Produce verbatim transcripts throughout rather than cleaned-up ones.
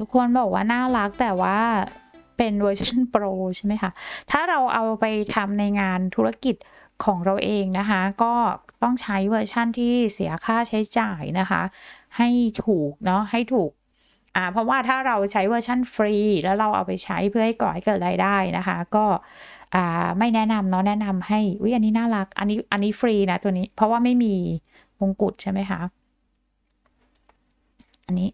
ทุกคนบอกว่าน่ารักแต่ว่าเป็นเวอร์ชันโปรใช่ไหมคะถ้าเราเอาไปทำในงานธุรกิจของเราเองนะคะก็ต้องใช้เวอร์ชันที่เสียค่าใช้จ่ายนะคะให้ถูกเนาะให้ถูกอ่าเพราะว่าถ้าเราใช้เวอร์ชันฟรีแล้วเราเอาไปใช้เพื่อให้ก่อให้เกิดรายได้นะคะก็อ่าไม่แนะนำเนาะแนะนำให้อุ๊ยอันนี้น่ารักอันนี้อันนี้ฟรีนะตัวนี้เพราะว่าไม่มีมงกุฎใช่ไหมคะอันนี้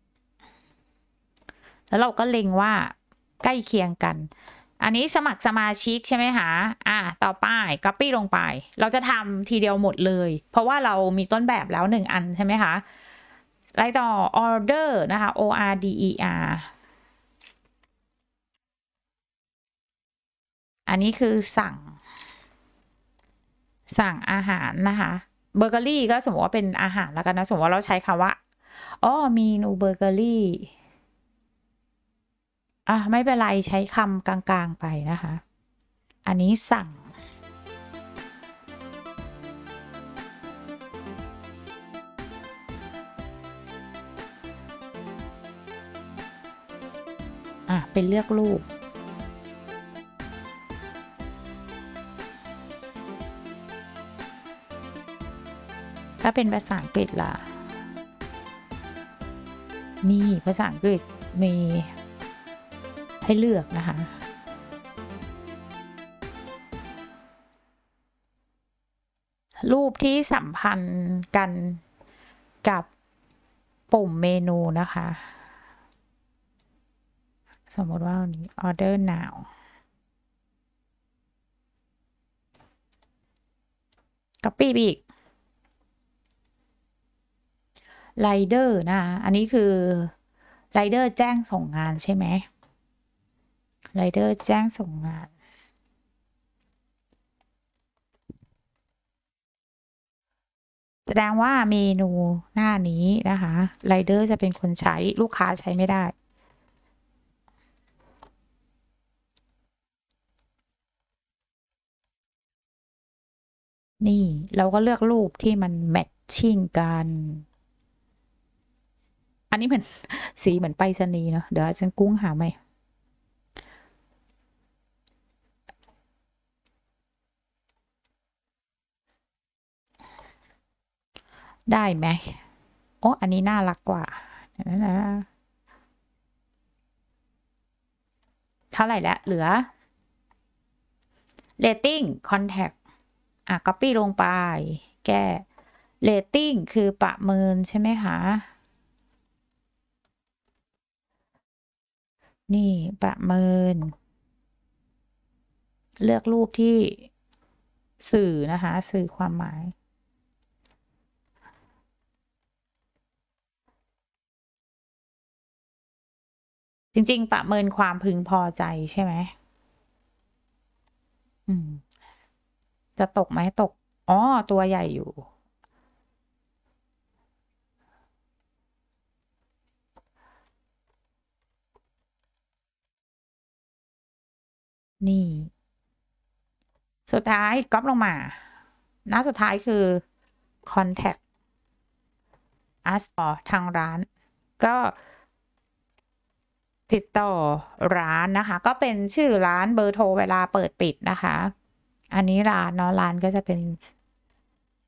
แล้วเราก็เล็งว่าใกล้เคียงกันอันนี้สมัครสมาชิกใช่ไหมคะอ่าต่อไป copy ลงไปเราจะทำทีเดียวหมดเลยเพราะว่าเรามีต้นแบบแล้วหนึ่งอันใช่ไหมคะไล่ต่อ order นะคะ o r d e r อันนี้คือสั่งสั่งอาหารนะคะเบเกอรี่ก็สมมติว่าเป็นอาหารแล้วกันนะสมมติว่าเราใช้คำว่าอ๋อเมนูเบเกอรี่อ่ะไม่เป็นไรใช้คำกลางๆไปนะคะอันนี้สั่งอ่ะเป็นเลือกรูปถ้าเป็นภาษาอังกฤษล่ะนี่ภาษาอังกฤษมีให้เลือกนะคะรูปที่สัมพันธ์กันกับปุ่มเมนูนะคะสมมติว่าวันนี้ order now copy ไปอีกไรเดอร์นะคะอันนี้คือไรเดอร์แจ้งส่งงานใช่ไหมไรเดอร์แจ้งส่งงานแสดงว่าเมนูหน้านี้นะคะไรเดอร์จะเป็นคนใช้ลูกค้าใช้ไม่ได้นี่เราก็เลือกรูปที่มันแมทชิ่งกันอันนี้เหมือนสีเหมือนไปรษณีย์เนาะเดี๋ยวฉันกุ้งหาไหมได้ไหมโอ้อันนี้น่ารักกว่านะเท่าไหร่แล้วเหลือ rating contact อ่ะ copy ลงไปแก้ rating คือประเมินใช่ไหมคะนี่ประเมินเลือกรูปที่สื่อนะคะสื่อความหมายจริงๆประเมินความพึงพอใจใช่ไหมอืมจะตกไหมตกอ๋อตัวใหญ่อยู่นี่สุดท้ายก๊อปลงมาหน้าสุดท้ายคือ contact us ต่อทางร้านก็ติดต่อร้านนะคะก็เป็นชื่อร้านเบอร์โทรเวลาเปิดปิดนะคะอันนี้ร้านเนาะร้านก็จะเป็น